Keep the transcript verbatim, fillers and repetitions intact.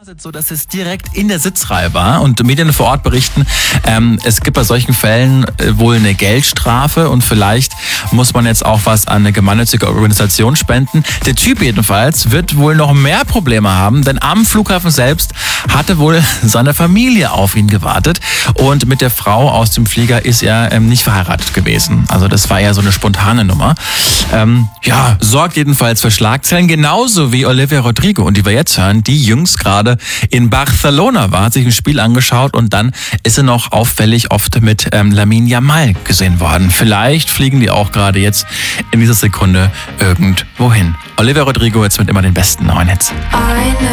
So, dass es direkt in der Sitzreihe war und Medien vor Ort berichten, ähm, es gibt bei solchen Fällen äh, wohl eine Geldstrafe und vielleicht muss man jetzt auch was an eine gemeinnützige Organisation spenden. Der Typ jedenfalls wird wohl noch mehr Probleme haben, denn am Flughafen selbst hatte wohl seine Familie auf ihn gewartet und mit der Frau aus dem Flieger ist er ähm, nicht verheiratet gewesen. Also das war eher so eine spontane Nummer. Ähm, ja, sorgt jedenfalls für Schlagzeilen, genauso wie Olivia Rodrigo, und die wir jetzt hören, die jüngst gerade in Barcelona war, hat sich ein Spiel angeschaut und dann ist sie noch auffällig oft mit ähm, Lamine Yamal gesehen worden. Vielleicht fliegen die auch gerade jetzt in dieser Sekunde irgendwo hin. Olivia Rodrigo jetzt mit immer den besten neuen Hits. I